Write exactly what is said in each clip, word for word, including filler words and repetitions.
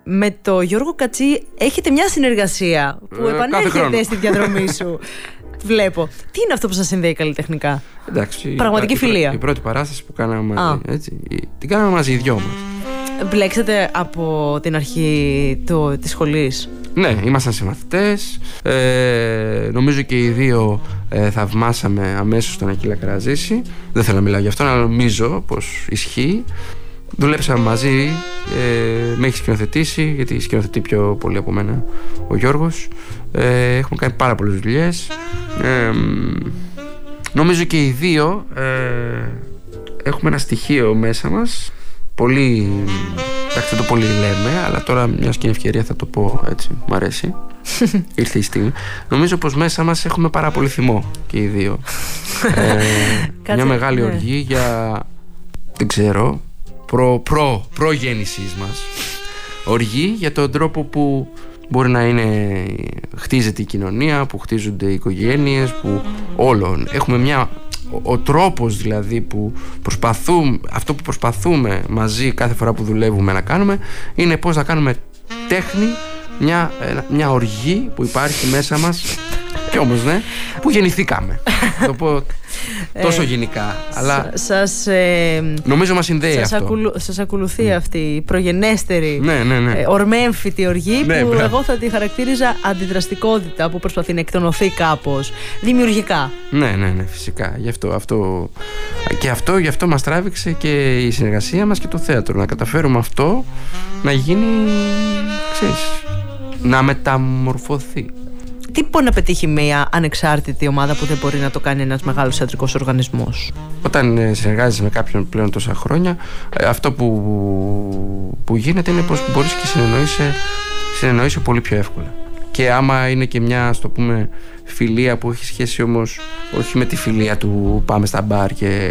με το Γιώργο Κατσή έχετε μια συνεργασία που ε, επανέρχεται στη διαδρομή σου. Βλέπω. Τι είναι αυτό που σας συνδέει καλλιτεχνικά? Εντάξει, πραγματική η, φιλία. Η, η πρώτη παράσταση που κάναμε μαζί. Έτσι, την κάναμε μαζί οι δυο μας. Μπλέξατε από την αρχή το, της σχολής? Ναι, ήμασταν συμμαθητές. ε, Νομίζω και οι δύο ε, θαυμάσαμε αμέσως τον Ακύλα Καραζήση. Δεν θέλω να μιλάω γι' αυτό, αλλά νομίζω πως ισχύει. Δουλέψαμε μαζί, ε, με έχει σκηνοθετήσει, γιατί σκηνοθετεί πιο πολύ από μένα ο Γιώργος. ε, Έχουμε κάνει πάρα πολλές δουλειές. ε, Νομίζω και οι δύο ε, έχουμε ένα στοιχείο μέσα μας. Πολύ, εντάξει, δεν το πολύ λέμε, αλλά τώρα μια και είναι ευκαιρία θα το πω έτσι, μ' αρέσει. Ήρθε η στιγμή. Νομίζω πως μέσα μας έχουμε πάρα πολύ θυμό και οι δύο. ε, Μια μεγάλη ναι. οργή για, δεν ξέρω, προ, προ, προγέννησής μας. Οργή για τον τρόπο που μπορεί να είναι, χτίζεται η κοινωνία, που χτίζονται οι οικογένειες, που όλων έχουμε μια... Ο, ο τρόπος δηλαδή που προσπαθούμε, αυτό που προσπαθούμε μαζί κάθε φορά που δουλεύουμε να κάνουμε, είναι πώς να κάνουμε τέχνη, μια, μια οργή που υπάρχει μέσα μας. Κι όμως ναι, που γεννηθήκαμε. Το πω τόσο γενικά, αλλά σας, ε, νομίζω μας συνδέει σας αυτό. ακουλου, σας ακολουθεί mm. αυτή η προγενέστερη, ναι, ναι, ναι. ε, ορμέμφυτη οργή, ναι, που μπράβο. εγώ θα τη χαρακτήριζα αντιδραστικότητα, που προσπαθεί να εκτονωθεί κάπως δημιουργικά. Ναι, ναι, ναι, φυσικά. Γι' αυτό, αυτό, και αυτό, γι' αυτό μας τράβηξε και η συνεργασία μας και το θέατρο. Να καταφέρουμε αυτό να γίνει, ξέρεις, να μεταμορφωθεί. Τι μπορεί να πετύχει μια ανεξάρτητη ομάδα που δεν μπορεί να το κάνει ένας μεγάλος θεατρικός οργανισμός? Όταν συνεργάζεσαι με κάποιον πλέον τόσα χρόνια, αυτό που, που γίνεται είναι πως μπορείς και συνεννοείσαι, συνεννοείσαι πολύ πιο εύκολα. Και άμα είναι και μια, ας το πούμε, φιλία που έχει σχέση όμως όχι με τη φιλία του πάμε στα μπαρ και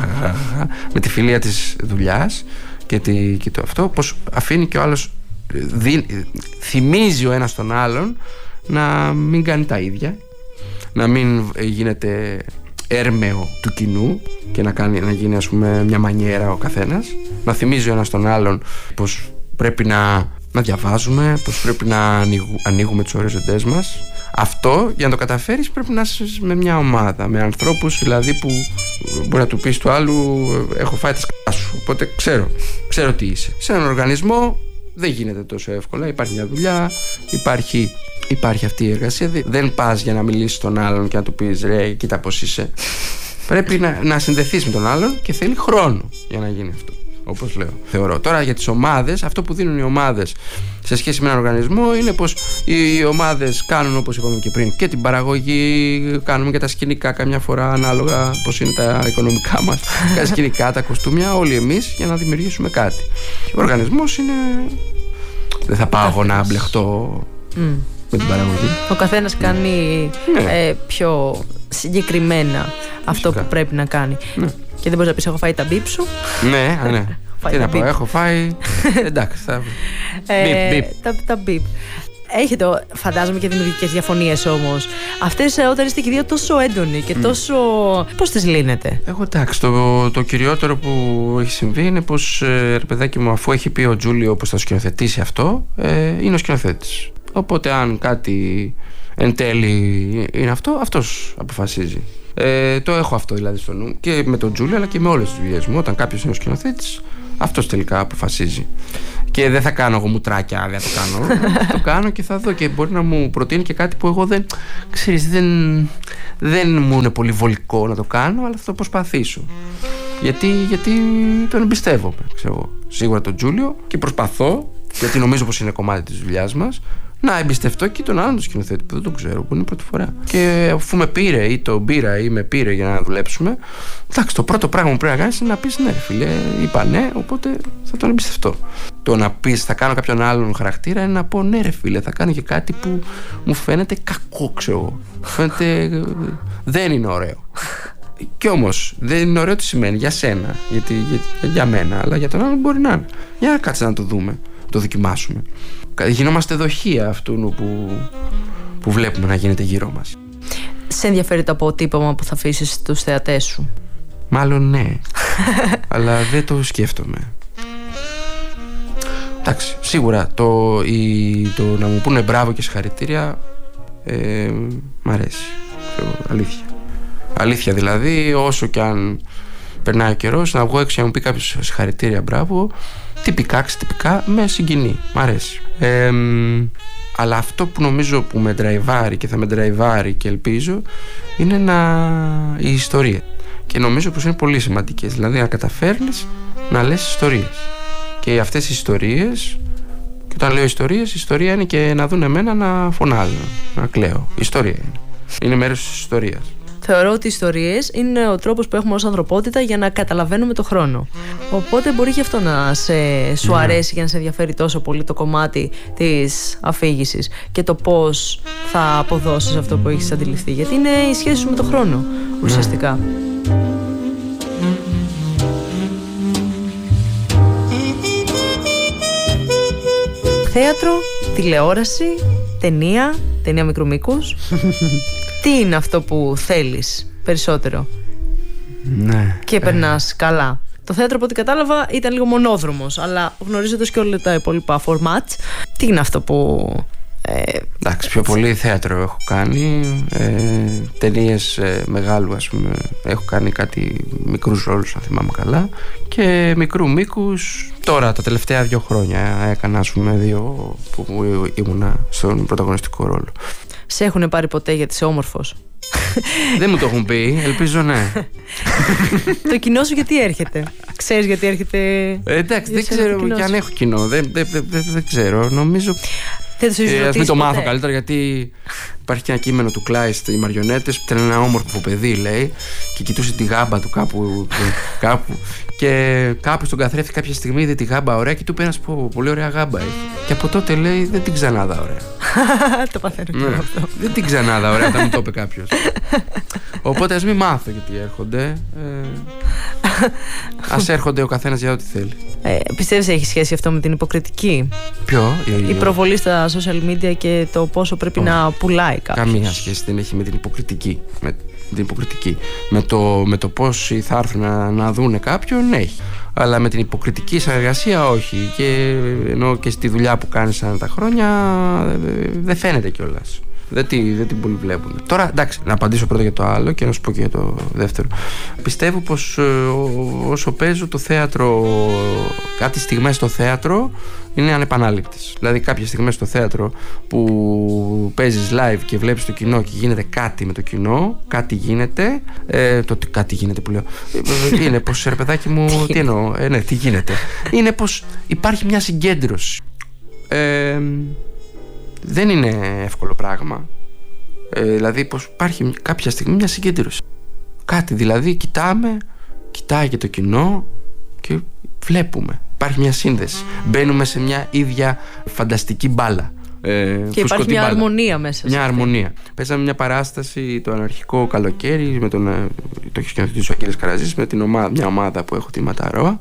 με τη φιλία της δουλειάς και, τη, και το αυτό, πως αφήνει και ο άλλος, δι, θυμίζει ο ένας τον άλλον να μην κάνει τα ίδια, να μην γίνεται έρμεο του κοινού και να, κάνει, να γίνει, ας πούμε, μια μανιέρα ο καθένας, να θυμίζει ο ένας τον άλλον πως πρέπει να, να διαβάζουμε, πως πρέπει να ανοίγου, ανοίγουμε τους οριζοντές μας. Αυτό για να το καταφέρεις πρέπει να είσαι με μια ομάδα, με ανθρώπους δηλαδή που μπορεί να του πεις του άλλου έχω φάει τα σκά σου, οπότε ξέρω, ξέρω τι είσαι. Σε έναν οργανισμό δεν γίνεται τόσο εύκολα, υπάρχει μια δουλειά, υπάρχει, υπάρχει αυτή η εργασία. Δεν πας για να μιλήσεις στον άλλον και να του πεις ρε κοίτα πως είσαι. Πρέπει να, να συνδεθείς με τον άλλον και θέλει χρόνο για να γίνει αυτό, όπως λέω, θεωρώ. Τώρα για τις ομάδες, αυτό που δίνουν οι ομάδες σε σχέση με έναν οργανισμό είναι πως οι ομάδες κάνουν, όπως είπαμε και πριν, και την παραγωγή, κάνουμε και τα σκηνικά καμιά φορά ανάλογα πως είναι τα οικονομικά μας, τα σκηνικά, τα κοστούμια, όλοι εμείς για να δημιουργήσουμε κάτι. Ο οργανισμός είναι, δεν θα πάω εγώ να μπλεχτώ mm. με την παραγωγή. Ο καθένας κάνει ναι. ε, πιο συγκεκριμένα αυτό Φυσικά. που πρέπει να κάνει. Ναι. Και δεν μπορείς να πεις έχω φάει τα μπίπ σου. Ναι, ναι. Τι να πω, έχω φάει. Εντάξει, θα. ε, μπιπ, μπιπ. Τα, τα μπιπ. Έχετε, φαντάζομαι, και δημιουργικές διαφωνίες όμως. Αυτές όταν είστε και δύο τόσο έντονοι και τόσο. Mm. Πώς τις λύνετε? Εγώ εντάξει, το, το κυριότερο που έχει συμβεί είναι πως ε, ρε παιδάκι μου, αφού έχει πει ο Τζούλιο πως θα σκηνοθετήσει αυτό, ε, είναι ο σκηνοθέτης. Οπότε αν κάτι εν τέλει είναι αυτό, αυτός αποφασίζει. Ε, το έχω αυτό δηλαδή στο νου και με τον Τζούλιο αλλά και με όλες τις δουλειές μου. Όταν κάποιος είναι ο σκηνοθέτης, αυτός τελικά αποφασίζει. Και δεν θα κάνω εγώ μουτράκια, δεν το κάνω. Το κάνω και θα δω και μπορεί να μου προτείνει και κάτι που εγώ δεν, ξέρεις, δεν, δεν μου είναι πολύ βολικό να το κάνω, αλλά θα το προσπαθήσω. Γιατί, γιατί τον εμπιστεύομαι, ξέρω, σίγουρα τον Τζούλιο, και προσπαθώ, γιατί νομίζω πως είναι κομμάτι της δουλειάς μας, να εμπιστευτώ και τον άλλον τον σκηνοθέτη που δεν τον ξέρω, που είναι πρώτη φορά. Και αφού με πήρε ή τον πήρα ή με πήρε για να δουλέψουμε, εντάξει, το πρώτο πράγμα που πρέπει να κάνεις είναι να πεις ναι, φίλε, είπα ναι, οπότε θα τον εμπιστευτώ. Το να πεις θα κάνω κάποιον άλλον χαρακτήρα είναι να πω ναι, ρε φίλε, θα κάνω και κάτι που μου φαίνεται κακό, ξέρω. Μου φαίνεται δεν είναι ωραίο. Κι όμως δεν είναι ωραίο τι σημαίνει για σένα, γιατί, για, για μένα, αλλά για τον άλλον μπορεί να είναι. Για να κάτσε να το δούμε, το δοκιμάσουμε. Γινόμαστε δοχεία αυτού που, που βλέπουμε να γίνεται γύρω μας. Σε ενδιαφέρει το αποτύπωμα που θα αφήσεις στους θεατές σου? Μάλλον ναι. Αλλά δεν το σκέφτομαι. εντάξει, σίγουρα το, η, το να μου πούνε μπράβο και συγχαρητήρια ε, μ' αρέσει. Αλήθεια. Αλήθεια δηλαδή, όσο και αν περνάει ο καιρός, να βγω έξω και να μου πει κάποιος συγχαρητήρια, μπράβο, τυπικά, ξετυπικά, με συγκινεί. Μ' αρέσει. Ε, αλλά αυτό που νομίζω που με ντραϊβάρει και θα με ντραϊβάρει και ελπίζω είναι να... η ιστορία. Και νομίζω πως είναι πολύ σημαντικές. Δηλαδή να καταφέρνεις να λες ιστορίες. Και αυτές οι ιστορίες, και όταν λέω ιστορίες, η ιστορία είναι και να δουν εμένα να φωνάζω, να κλαίω. Η ιστορία είναι. Είναι μέρος της ιστορίας. Θεωρώ ότι οι ιστορίες είναι ο τρόπος που έχουμε ως ανθρωπότητα για να καταλαβαίνουμε το χρόνο. Οπότε μπορεί και αυτό να σε, σου yeah. αρέσει και να σε ενδιαφέρει τόσο πολύ το κομμάτι της αφήγησης και το πώς θα αποδώσεις αυτό που έχεις αντιληφθεί. Γιατί είναι η σχέση σου με το χρόνο, ουσιαστικά. Yeah. Θέατρο, τηλεόραση, ταινία, ταινία μικρού μήκους. Τι είναι αυτό που θέλεις περισσότερο? Ναι. Και περνάς ε... καλά. Το θέατρο, από ό,τι κατάλαβα, ήταν λίγο μονόδρομος, αλλά γνωρίζοντας και όλα τα υπόλοιπα φορμάτ, τι είναι αυτό που... Ε... Εντάξει, πιο πολύ θέατρο έχω κάνει. ε, Ταινίες ε, μεγάλου, ας πούμε. Έχω κάνει κάτι μικρούς ρόλους, αν θυμάμαι καλά. Και μικρού μήκους. Τώρα τα τελευταία δύο χρόνια έκανα, ας πούμε, δύο που ήμουνα στον πρωταγωνιστικό ρόλο. Σε έχουν πάρει ποτέ γιατί είσαι όμορφος? Δεν μου το έχουν πει, ελπίζω ναι. Το κοινό σου γιατί έρχεται? Ξέρεις γιατί έρχεται? ε, Εντάξει, δεν ξέρω και αν έχω κοινό. Δεν, δεν, δεν, δεν ξέρω, νομίζω. Ε, ας μην το μάθω καλύτερα, γιατί υπάρχει και ένα κείμενο του Κλάιστ, οι Μαριονέτες, που ήταν ένα όμορφο παιδί, λέει, και κοιτούσε τη γάμπα του κάπου, κάπου και κάποιος τον καθρέφτη κάποια στιγμή, είδε τη γάμπα ωραία και του είπε ένας, πω, πολύ ωραία γάμπα έχει. Και από τότε λέει, δεν την ξανάδα ωραία. Το παθαίνω και ναι, αυτό. Δεν την ξανάδα ωραία, θα μου το είπε κάποιος. Οπότε ας μην μάθω γιατί έρχονται. ε, Ας έρχονται ο καθένας για ό,τι θέλει. ε, Πιστεύεις έχει σχέση αυτό με την υποκριτική? Ποιο? Η προβολή στα social media και το πόσο πρέπει oh. να πουλάει κάποιος? Καμία σχέση δεν έχει με την υποκριτική. Με την υποκριτική. Με το, με το πώς θα έρθουν να, να δούνε κάποιον, έχει. Αλλά με την υποκριτική συνεργασία όχι. Και ενώ και στη δουλειά που κάνεις ανά τα χρόνια δεν φαίνεται κιόλας. Δεν, τη, δεν την πολύ βλέπουν. Τώρα, εντάξει, να απαντήσω πρώτα για το άλλο και να σου πω και για το δεύτερο. Πιστεύω πως όσο παίζω το θέατρο, κάτι στιγμές στο θέατρο είναι ανεπανάληπτες. Δηλαδή κάποιες στιγμές στο θέατρο που παίζεις live και βλέπεις το κοινό και γίνεται κάτι με το κοινό, κάτι γίνεται. ε, Το τι κάτι γίνεται που λέω, τι είναι, πως ρε παιδάκι μου, τι εννοώ, ε, ναι, τι γίνεται. Είναι πως υπάρχει μια συγκέντρωση. ε, Δεν είναι εύκολο πράγμα. ε, Δηλαδή πως υπάρχει κάποια στιγμή μια συγκέντρωση. Κάτι δηλαδή κοιτάμε, κοιτάει και το κοινό και βλέπουμε. Υπάρχει μια σύνδεση. Μπαίνουμε σε μια ίδια φανταστική μπάλα. Ε, και υπάρχει μια μπάλα. Αρμονία μέσα. Μια αρμονία. Παίζαμε μια παράσταση το αναρχικό καλοκαίρι με τον, το έχει σκηνοθετήσει ο Ακύλης Καραζής, με την ομάδα, μια ομάδα που έχω, τη Ματαρόα.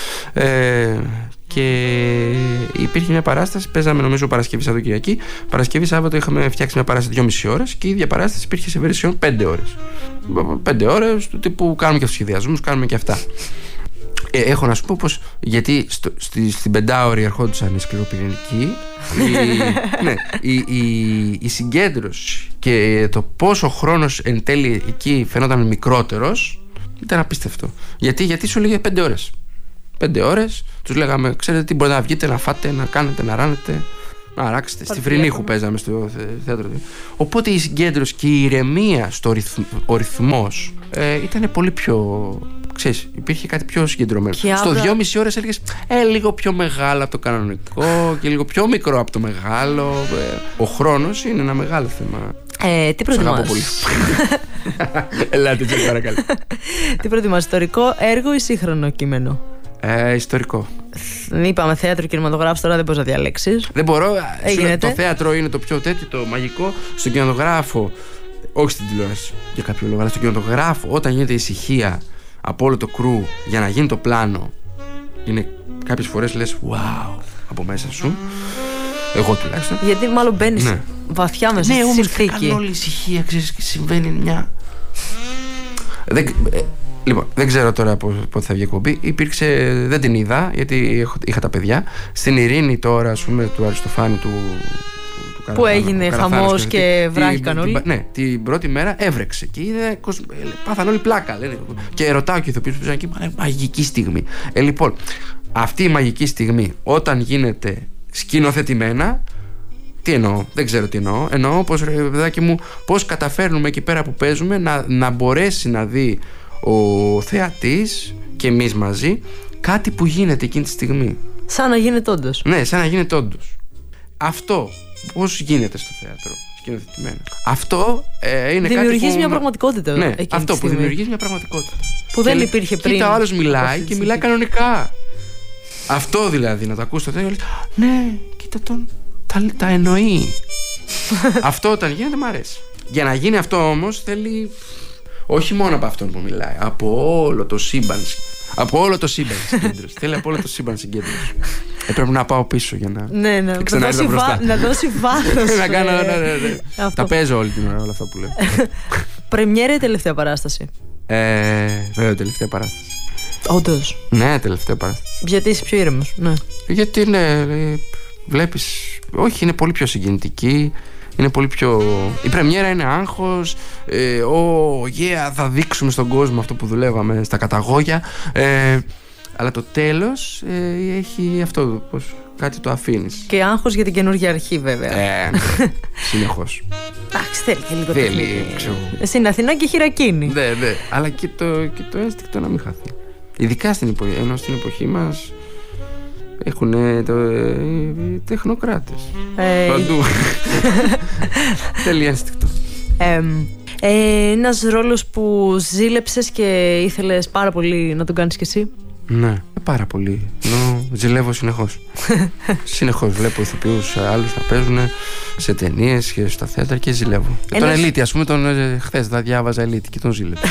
Ε, και υπήρχε μια παράσταση, παίζαμε νομίζω Παρασκευή Σαββατοκυριακή. Παρασκευή Σάββατο είχαμε φτιάξει μια παράσταση δυόμιση ώρες και η ίδια παράσταση υπήρχε σε version πέντε ώρες. πέντε ώρες του τύπου κάνουμε και τους σχεδιασμούς, κάνουμε και αυτά. Ε, έχω να σου πω πως, γιατί στο, στη, στην πεντάωρη ερχόντουσαν οι σκληροπυρηνικοί, η, ναι, η, η, η συγκέντρωση και το πόσο χρόνος εν τέλει εκεί φαινόταν μικρότερος ήταν απίστευτο. Γιατί, γιατί σου λέγε πέντε ώρες. Πέντε ώρες τους λέγαμε, ξέρετε τι, μπορείτε να βγείτε, να φάτε, να κάνετε, να ράνετε, να αράξετε. Στη Φρυνίχου παίζαμε στο θέατρο. Οπότε η συγκέντρωση και η ηρεμία στο ρυθμ, ο ρυθμός ε, ήταν πολύ πιο... Ξέρεις, υπήρχε κάτι πιο συγκεντρωμένο. Και στο άρα... δυόμιση ώρες έλεγες ε, λίγο πιο μεγάλο από το κανονικό και λίγο πιο μικρό από το μεγάλο. Ε, ο χρόνος είναι ένα μεγάλο θέμα. Ε, τι προτιμάς? Ελάτε, τσες παρακαλώ. Τι προτιμάς, ιστορικό έργο ή σύγχρονο κείμενο? Ε, ιστορικό. Είπαμε θέατρο και κινηματογράφο, τώρα δεν μπορείς να διαλέξεις. Δεν μπορώ. Σου, το θέατρο είναι το πιο τέτοιο, το μαγικό. Στον κινηματογράφο, όχι στην τηλεόραση για κάποιο λόγο, αλλά στον κινηματογράφο, όταν γίνεται ησυχία από όλο το κρου για να γίνει το πλάνο, είναι κάποιες φορές λες wow από μέσα σου. Εγώ τουλάχιστον. Γιατί μάλλον μπαίνεις ναι. βαθιά μέσα ναι, στη συνθήκη. Ναι, όμως όλη η ησυχία, ξέρεις, συμβαίνει μια... Δεν... Λοιπόν, δεν ξέρω τώρα πότε θα βγει εκπομπή. Υπήρξε, δεν την είδα γιατί είχα τα παιδιά. Στην Ειρήνη τώρα, ας πούμε, του Αριστοφάνη του. του που έγινε χαμός και, και βράχηκαν όλοι. Την, ναι, την πρώτη μέρα έβρεξε και είδε. Πάθαν όλοι πλάκα. Λένε, και ρωτάω και ηθοποιούς που ήταν εκεί, μαγική στιγμή. Ε, λοιπόν, αυτή η μαγική στιγμή, όταν γίνεται σκηνοθετημένα. Τι εννοώ, δεν ξέρω τι εννοώ. Εννοώ πως, ρε παιδάκι μου, πως καταφέρνουμε εκεί πέρα που παίζουμε να, να μπορέσει να δει ο θεατής και εμείς μαζί κάτι που γίνεται εκείνη τη στιγμή. Σαν να γίνεται όντως. Ναι, σαν να γίνεται όντως. Αυτό πώς γίνεται στο θέατρο σκηνοθετημένα. Αυτό ε, είναι δημιουργείς κάτι που... μια πραγματικότητα. Ναι, αυτό που στιγμή. δημιουργείς μια πραγματικότητα. Που δεν υπήρχε πριν. Κοίτα, ο άλλος μιλάει και μιλάει κανονικά. Αυτό δηλαδή, να το ακούς στο τέλος. Ναι, κοίτα τον. Τα, τα εννοεί. Αυτό όταν γίνεται μ' αρέσει. Για να γίνει αυτό όμως θέλει όχι μόνο από αυτόν που μιλάει, από όλο το σύμπαν. Από όλο το σύμπαν συγκέντρωση. Θέλει από όλο το σύμπαν συγκέντρωση. Ε, πρέπει να πάω πίσω για να. Ναι, ναι, να δώσει, βα... να δώσει βάθος. Να κάνω. Ναι, ναι, ναι. Τα παίζω όλη την ώρα όλα αυτά που λέω. Πρεμιέρα ή τελευταία παράσταση? Ε, βέβαια, τελευταία παράσταση. Όντως. Ναι, τελευταία παράσταση. Γιατί είσαι πιο ήρεμος? Ναι. Γιατί ναι. Βλέπεις, όχι, είναι πολύ πιο συγκινητική. Είναι πολύ πιο... Η πρεμιέρα είναι άγχος. ε, Ω, oh, yeah, θα δείξουμε στον κόσμο αυτό που δουλεύαμε στα καταγόγια. ε, Αλλά το τέλος ε, έχει αυτό, πως κάτι το αφήνεις. Και άγχος για την καινούργια αρχή βέβαια. ε, Συνεχώς. Εντάξει, θέλει και λίγο θέλει, τεχνική. Στην Αθηνά και χειρακίνη. Ναι, ναι, αλλά και το, και το ένστικτο να μην χαθεί. Ειδικά στην εποχή, ενώ στην εποχή μας έχουν το, ε, οι τεχνοκράτες ε, παντού. Θέλει ένστικτο. ε, ε, Ένας ρόλος που ζήλεψες και ήθελες πάρα πολύ να τον κάνεις κι εσύ? Ναι, πάρα πολύ. Ενώ ζηλεύω συνεχώς. Συνεχώς βλέπω ηθοποιούς άλλους να παίζουν σε ταινίες και στα θέατρα και ζηλεύω. Ένας... Τον Ελίτη, ας πούμε, τον, ε, χθες θα διάβαζα Ελίτη και τον ζήλεψα.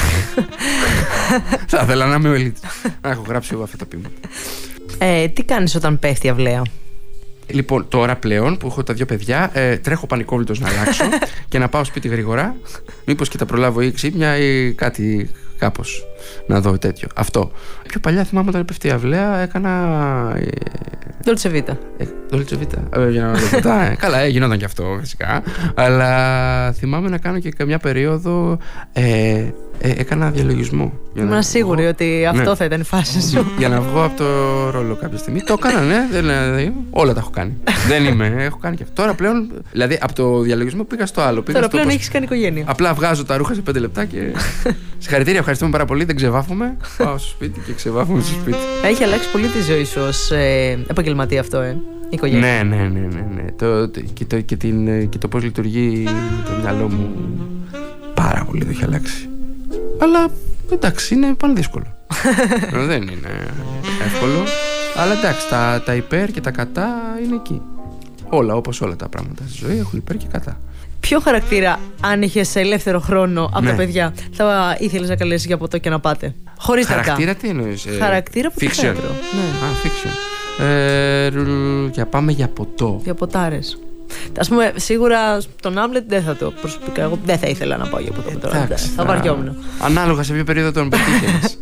Θα ήθελα να είμαι ο Ελίτη. Να έχω γράψει εγώ αυτά τα πείματα. Ε, τι κάνεις όταν πέφτει η αυλαία? Λοιπόν, τώρα πλέον που έχω τα δύο παιδιά, ε, τρέχω πανικόβλητος να αλλάξω και να πάω σπίτι γρήγορα. Μήπως και τα προλάβω ή ξύπνια ή κάτι κάπως να δω τέτοιο. Αυτό. Πιο παλιά θυμάμαι όταν πέφτει η αυλαία έκανα. Ε, Dolce Vita. Dolce Vita. Ε, για να δω ποτά, ε. Καλά, ε, γινόταν και αυτό φυσικά. Αλλά θυμάμαι να κάνω και καμιά περίοδο. Ε, Ε, έκανα διαλογισμό. Ήμουν σίγουρη βγω... ότι αυτό ναι. θα ήταν η φάση σου. Για να βγω από το ρόλο κάποια στιγμή. Το έκανα, ναι. Δηλαδή, όλα τα έχω κάνει. Δεν είμαι, έχω κάνει και αυτό. Τώρα πλέον, δηλαδή από το διαλογισμό πήγα στο άλλο. Πήγα Τώρα στο πλέον πώς... έχεις κάνει οικογένεια. Απλά βγάζω τα ρούχα σε πέντε λεπτά και. Συγχαρητήρια, ευχαριστούμε πάρα πολύ. Δεν ξεβάφομαι. Πάω στο σπίτι και ξεβάφομαι στο σπίτι. Έχει αλλάξει πολύ τη ζωή σου ως ε, επαγγελματία αυτό, ε. Οικογένεια. Ναι, ναι, ναι, ναι, ναι. Το, το, και, το, και, την, και το πώς λειτουργεί το μυαλό μου. Πάρα πολύ το έχει αλλάξει. Αλλά εντάξει, είναι πανδύσκολο. Δεν είναι εύκολο. Αλλά εντάξει, τα, τα υπέρ και τα κατά είναι εκεί. Όλα, όπως όλα τα πράγματα στη ζωή έχουν υπέρ και κατά. Ποιο χαρακτήρα, αν είχες ελεύθερο χρόνο από ναι. τα παιδιά, θα ήθελες να καλέσεις για ποτό και να πάτε? Χωρίς χαρακτήρα, χαρακτήρα, τι εννοείς? Ε, χαρακτήρα από το θέατρο. Ναι. Α, fiction. Ε, για πάμε για ποτό. Για ποτάρες. Ας πούμε, σίγουρα στον Άμλετ δεν θα το προσωπικά. Εγώ δεν θα ήθελα να πάω για ποτό. Τώρα. Θα βαριόμουν. Ανάλογα σε ποιο περίοδο τον πετύχες.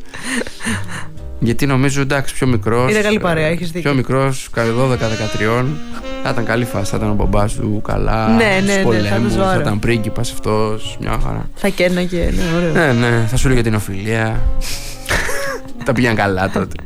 Γιατί νομίζω, εντάξει, πιο μικρός. Είναι καλή παρέα, έχεις δίκιο. Πιο μικρός, δώδεκα δεκατρία. Θα ήταν καλή φάση. Θα ήταν ο μπαμπάς του καλά. Ναι, ναι, στους ναι, πολέμους, θα, θα ήταν πρίγκιπας αυτός. Μια χαρά. Θα κέρναγε, ναι, ωραίο. Ναι, ναι, θα σου λέγε την οφειλία. Τα πήγαν καλά τότε.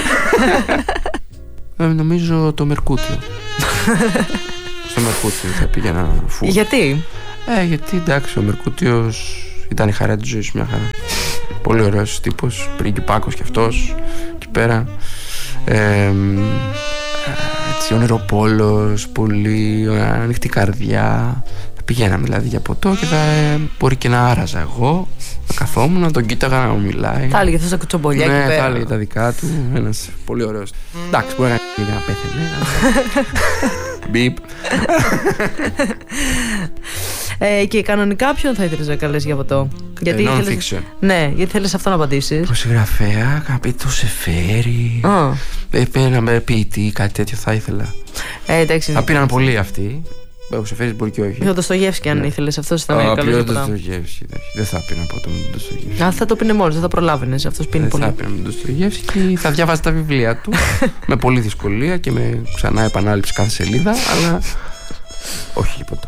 ε, νομίζω το Μερκούτιο. Στο Μερκούτιο θα πήγαινα φου. Γιατί? Ε, γιατί εντάξει, ο Μερκούτιος ήταν η χαρά της ζωής, μια χαρά. Πολύ ωραίος τύπος, πρίγκιπάκος κι αυτός εκεί πέρα. Ε, έτσι, ονειροπόλος, πολύ ανοιχτή καρδιά. Θα πηγαίναμε δηλαδή για ποτό και θα ε, μπορεί και να άραζα εγώ. Θα καθόμουν, να τον κοίταγα να μου μιλάει. Θα έλεγε αυτός τα κουτσομπολιά ναι, εκεί πέρα. Ναι, θα έλεγε τα δικά του. Ένας πολύ ωραίος. Εντάξει, μπορεί να είναι να πέθαινε. Μπιπ. ε, και κανονικά ποιον θα ήθελες να καλέσεις για ποτό? Γιατί non ήθελες... fiction. Ναι, γιατί θέλεις αυτό να απαντήσεις. Το συγγραφέα, να το σε φέρει. Oh. Ένα ποιητή, κάτι τέτοιο θα ήθελα. Ε, εντάξει, θα πήραν πολύ αυτοί. Ο Σεφέρης μπορεί και όχι. Ο Ντοστογεύσκη, αν ήθελες, αυτός ήταν καλό. καλός. Ο Ντοστογεύσκη. Δεν θα πίνω από τον Ντοστογεύσκη. Α, θα το πίνε μόνος, δεν θα προλάβαινες. Αυτός πίνει δεν πολύ. Θα πίνω με τον Ντοστογεύσκη. Θα διάβαζα τα βιβλία του με πολύ δυσκολία και με ξανά επανάληψη κάθε σελίδα, αλλά όχι τίποτα.